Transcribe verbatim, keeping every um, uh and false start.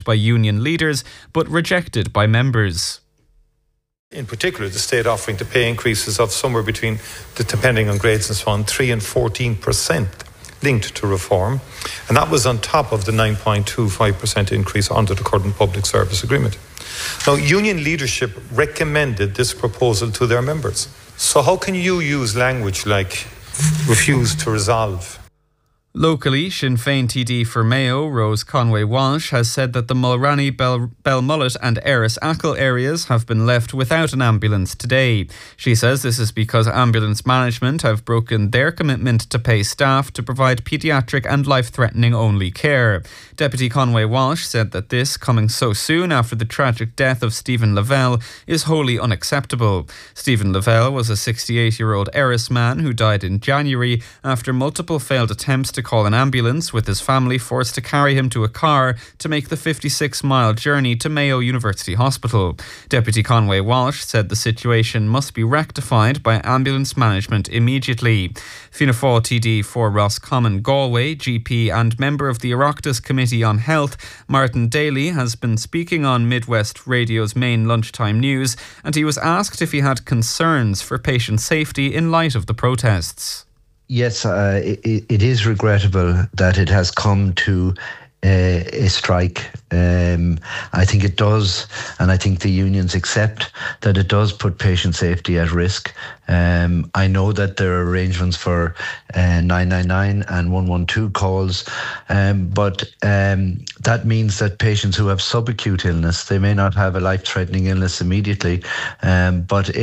by union leaders but rejected by members. In particular, the state offering to pay increases of somewhere between, depending on grades and so on, three and fourteen percent linked to reform. And that was on top of the nine point two five percent increase under the current public service agreement. Now, union leadership recommended this proposal to their members. So how can you use language like refuse to resolve? Locally, Sinn Féin T D for Mayo, Rose Conway-Walsh, has said that the Mulranny, Bell, Belmullet and Erris Achill areas have been left without an ambulance today. She says this is because ambulance management have broken their commitment to pay staff to provide paediatric and life-threatening only care. Deputy Conway-Walsh said that this, coming so soon after the tragic death of Stephen Lavelle, is wholly unacceptable. Stephen Lavelle was a sixty-eight-year-old Erris man who died in January after multiple failed attempts to call an ambulance, with his family forced to carry him to a car to make the fifty-six mile journey to Mayo University Hospital. Deputy Conway-Walsh said the situation must be rectified by ambulance management immediately. Fianna Fáil T D for Roscommon Galway, G P and member of the Oireachtas Committee on Health, Martin Daly, has been speaking on Midwest Radio's main lunchtime news, and he was asked if he had concerns for patient safety in light of the protests. Yes, uh, it, it is regrettable that it has come to uh, a strike. Um, I think it does, and I think the unions accept that it does put patient safety at risk. Um, I know that there are arrangements for uh, nine nine nine and one one two calls, um, but um, that means that patients who have subacute illness, they may not have a life-threatening illness immediately, um, but